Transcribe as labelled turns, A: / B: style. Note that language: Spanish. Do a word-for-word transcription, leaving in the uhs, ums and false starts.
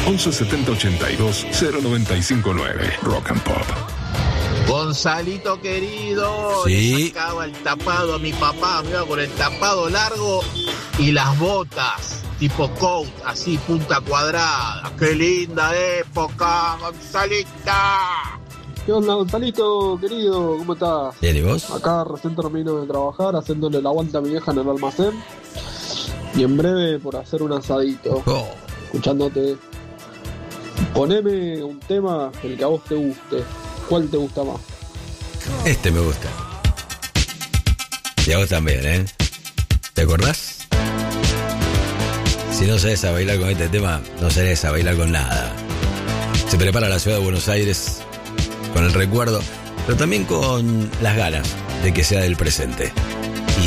A: once setenta ochenta y dos cero noventa y cinco nueve. Rock and Pop.
B: Gonzalito querido,
C: sí.
B: Le sacaba el tapado a mi papá, me iba con el tapado largo y las botas tipo coat, así punta cuadrada. ¡Qué linda época, Gonzalita!
D: ¿Qué onda, Gonzalito, querido? ¿Cómo estás?
C: Bien, ¿y vos?
D: Acá recién termino de trabajar, haciéndole la vuelta a mi vieja en el almacén. Y en breve por hacer un asadito.
C: Oh.
D: Escuchándote. Poneme un tema, el que a vos te guste. ¿Cuál te gusta más?
C: Este me gusta. Y a vos también, ¿eh? ¿Te acordás? Si no sabes a bailar con este tema, no sabes a bailar con nada. Se prepara la ciudad de Buenos Aires con el recuerdo, pero también con las ganas de que sea del presente.